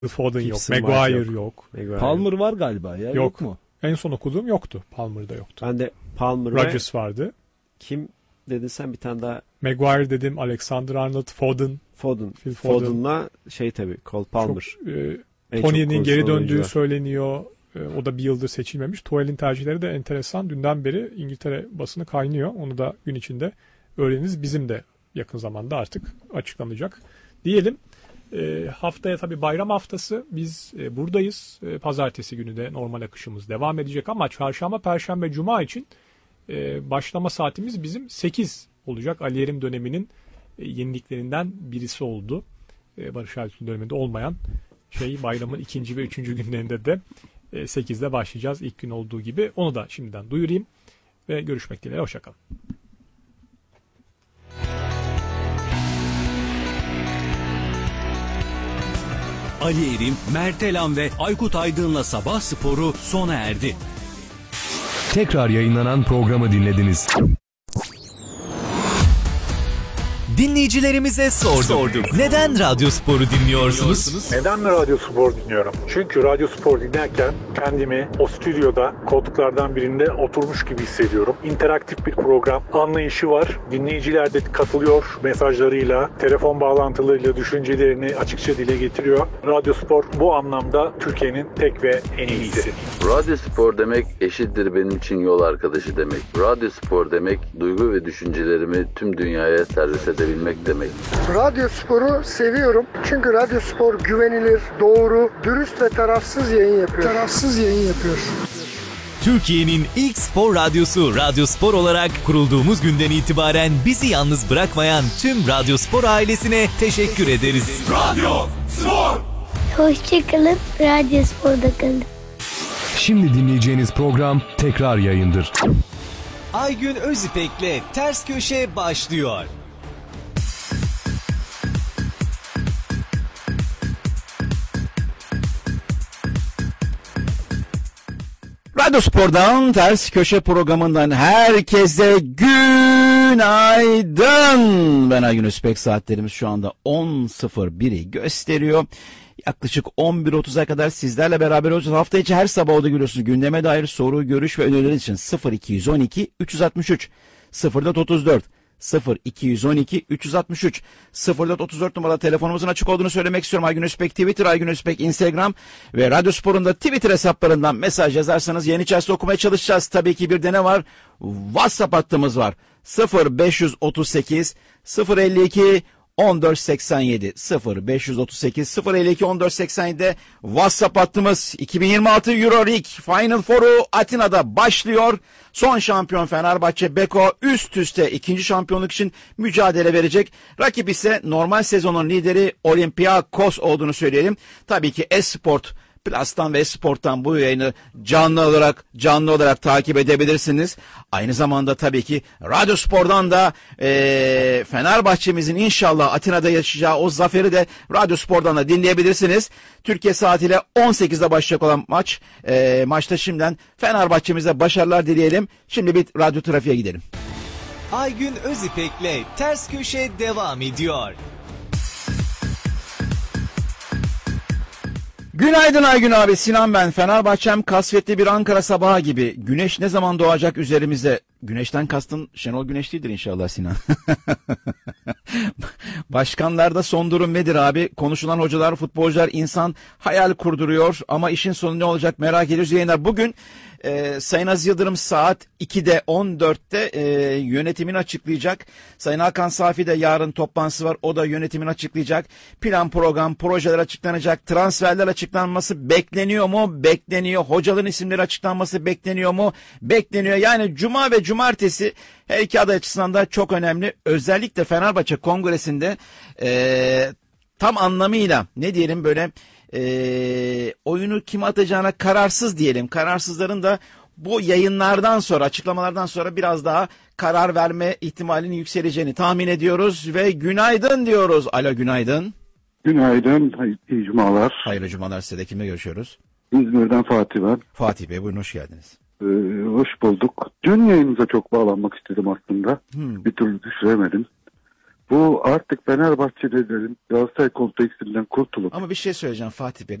Foden yok. Gibson Maguire yok. Palmer var galiba ya. Yok mu? En son okuduğum yoktu. Palmer'da yoktu. Ben de Palmer Rodgers vardı. Kim dedin sen bir tane daha? Maguire dedim. Alexander-Arnold, Foden. Foden'la tabii Cole Palmer. Tony'nin geri döndüğü söyleniyor. O da bir yıldır seçilmemiş. Tuchel'in tercihleri de enteresan. Dünden beri İngiltere basını kaynıyor. Onu da gün içinde öğreniriz. Bizim de yakın zamanda artık açıklanacak. Diyelim. Haftaya tabii bayram haftası. Biz buradayız. Pazartesi günü de normal akışımız devam edecek ama çarşamba, perşembe, cuma için başlama saatimiz bizim 8 olacak. Ali Yerim döneminin yeniliklerinden birisi oldu. Barış Alper döneminde olmayan bayramın ikinci ve üçüncü günlerinde de 8'de başlayacağız. İlk gün olduğu gibi. Onu da şimdiden duyurayım ve görüşmek dileğiyle. Hoşçakalın. Ali Erim, Mert Elan ve Aykut Aydın'la Sabah Sporu sona erdi. Tekrar yayınlanan programı dinlediniz. Dinleyicilerimize sorduk. Neden Radyo Sporu dinliyorsunuz? Neden Radyo Spor dinliyorum? Çünkü Radyo Spor dinlerken kendimi o stüdyoda koltuklardan birinde oturmuş gibi hissediyorum. İnteraktif bir program, anlayışı var. Dinleyiciler de katılıyor mesajlarıyla, telefon bağlantılarıyla düşüncelerini açıkça dile getiriyor. Radyo Spor bu anlamda Türkiye'nin tek ve en iyisi. Radyo Spor demek eşittir benim için yol arkadaşı demek. Radyo Spor demek duygu ve düşüncelerimi tüm dünyaya servis edebilmek demek. Radyo Spor'u seviyorum. Çünkü Radyo Spor güvenilir, doğru, dürüst ve tarafsız yayın yapıyor. Türkiye'nin ilk spor radyosu Radyo Spor olarak kurulduğumuz günden itibaren bizi yalnız bırakmayan tüm Radyo Spor ailesine teşekkür ederiz. Radyo Spor! Hoşçakalın, Radyo Spor'da kalın. Şimdi dinleyeceğiniz program tekrar yayındır. Aygün Özipek'le Ters Köşe başlıyor. Radyo Spor'dan Ters Köşe programından herkese günaydın. Ben Aygün Özpek, saatlerimiz şu anda 10.01'i gösteriyor. Yaklaşık 11.30'a kadar sizlerle beraber olacağız. Hafta içi her sabah orada görüyorsunuz. Gündeme dair soru, görüş ve öneriler için 0212 363 0434 0212 363 0434 numaralı telefonumuzun açık olduğunu söylemek istiyorum. Aygün Özpek Twitter, Aygün Özpek Instagram ve Radyo Spor'un da Twitter hesaplarından mesaj yazarsanız yeni içerisinde okumaya çalışacağız. Tabii ki bir de ne var? WhatsApp hattımız var. 0538 052 1487 0538 052 1487'de WhatsApp hattımız. 2026 Euroleague Final Four'u Atina'da başlıyor. Son şampiyon Fenerbahçe Beko üst üste ikinci şampiyonluk için mücadele verecek. Rakip ise normal sezonun lideri Olympiakos olduğunu söyleyelim. Tabii ki Esport Plus'tan ve Esport'tan bu yayını canlı olarak takip edebilirsiniz. Aynı zamanda tabii ki Radyo Spor'dan da Fenerbahçe'mizin inşallah Atina'da yaşayacağı o zaferi de Radyo Spor'dan da dinleyebilirsiniz. Türkiye saatiyle 18'de başlayacak olan maçta şimdiden Fenerbahçe'mize başarılar dileyelim. Şimdi bir radyo trafiğe gidelim. Aygün Özipek'le Ters Köşe devam ediyor. Günaydın Aygün abi, Sinan ben. Fenerbahçem kasvetli bir Ankara sabahı gibi. Güneş ne zaman doğacak üzerimizde? Güneşten kastın Şenol Güneş değildir inşallah Sinan. Başkanlarda son durum nedir abi? Konuşulan hocalar, futbolcular, insan hayal kurduruyor ama işin sonu ne olacak merak ediyoruz. Yayınlar bugün Sayın Aziz Yıldırım saat 2'de 14'te yönetimini açıklayacak. Sayın Hakan Safi de yarın toplantısı var. O da yönetimini açıklayacak. Plan, program, projeler açıklanacak. Transferler açıklanması bekleniyor mu? Bekleniyor. Hocaların isimleri açıklanması bekleniyor mu? Bekleniyor. Yani Cuma ve Cumartesi her iki aday açısından da çok önemli. Özellikle Fenerbahçe Kongresi'nde tam anlamıyla ne diyelim böyle oyunu kime atacağına kararsız diyelim. Kararsızların da bu yayınlardan sonra, açıklamalardan sonra biraz daha karar verme ihtimalinin yükseleceğini tahmin ediyoruz ve günaydın diyoruz. Alo, günaydın. Günaydın, iyi cumalar. Hayırlı cumalar size de. Kimle görüşüyoruz? İzmir'den Fatih ben. Fatih Bey buyurun, hoş geldiniz. Hoş bulduk. Dün yayınıza çok bağlanmak istedim aslında. Bir türlü düşüremedim. Bu artık Fenerbahçelilerin Galatasaray kompleksinden kurtulup Ama bir şey söyleyeceğim Fatih Bey.